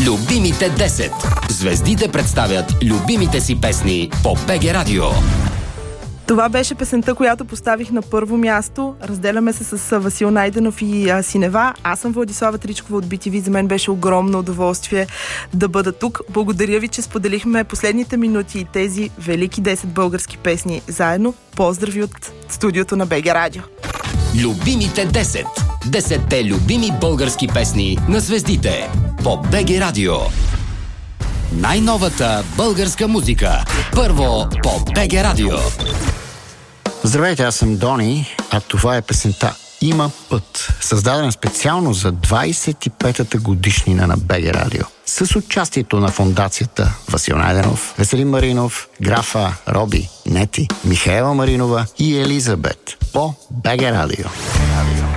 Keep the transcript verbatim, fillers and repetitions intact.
Любимите десет. Звездите представят любимите си песни по БГ Радио. Това беше песента, която поставих на първо място. Разделяме се с Васил Найденов и а, Синева. Аз съм Владислава Тричкова от Би Ти Ви. За мен беше огромно удоволствие да бъда тук. Благодаря ви, че споделихме последните минути и тези велики десет български песни заедно. Поздрави от студиото на БГ Радио. Любимите десет. Десетте любими български песни на звездите по БГ Радио. Най-новата българска музика. Първо по БГ Радио. Здравейте, аз съм Дони, а това е песента "Има път", създадена специално за двайсет и петата годишнина на БГ Радио. С участието на фондацията Васил Найденов, Веселин Маринов, графа Роби, Нети, Михаела Маринова и Елизабет по БГ Радио.